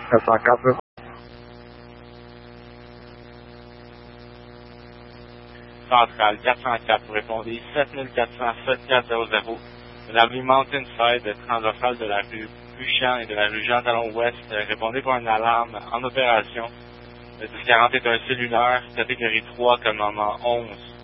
404. Centrale 404, vous répondez 7400-7400. De l'avenue Mountainside, transversale de la rue Buchan et de la rue Jean-Talon-Ouest, répondez pour une alarme en opération. Le 1040 est un cellulaire, catégorie 3, commandement 11.